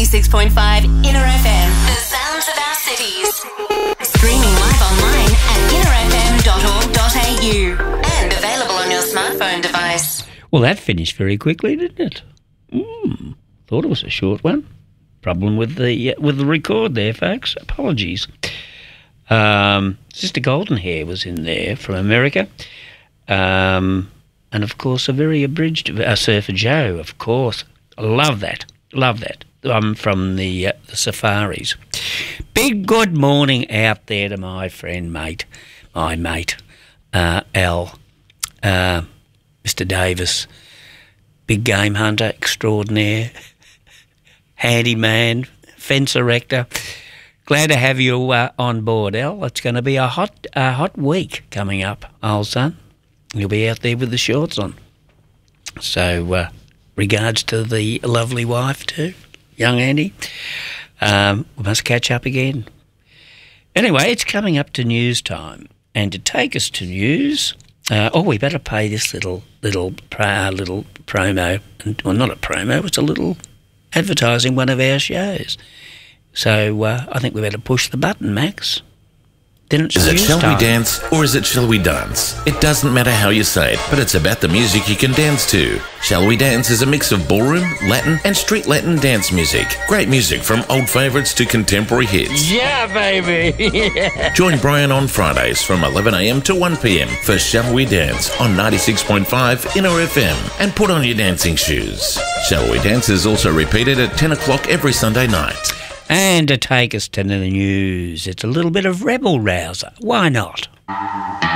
96.5 Inner FM, the sounds of our cities. Streaming live online at innerfm.org.au and available on your smartphone device. Well, that finished very quickly, didn't it? Thought it was a short one. Problem with the record there, folks. Apologies. Sister Golden Hair was in there from America. And, of course, a very abridged Surfer Joe, of course. Love that. Love that. From the Safaris. Big good morning out there to my friend, my mate, Al, Mr. Davis, big game hunter extraordinaire, handyman, fence erector. Glad to have you on board, Al. It's going to be a hot week coming up, old son. You'll be out there with the shorts on. So, regards to the lovely wife too, young Andy. We must catch up again. Anyway, it's coming up to news time, and to take us to news, we better pay this little promo. Well, not a promo; it's a little advertising one of our shows. So I think we better push the button, Max. Is it Shall We Dance or is it Shall We Dance? It doesn't matter how you say it, but it's about the music you can dance to. Shall We Dance is a mix of ballroom, Latin and street Latin dance music. Great music from old favourites to contemporary hits. Yeah, baby! Yeah. Join Brian on Fridays from 11 a.m. to 1 p.m. for Shall We Dance on 96.5 Inner FM and put on your dancing shoes. Shall We Dance is also repeated at 10 o'clock every Sunday night. And to take us to the news, it's a little bit of rebel rouser. Why not?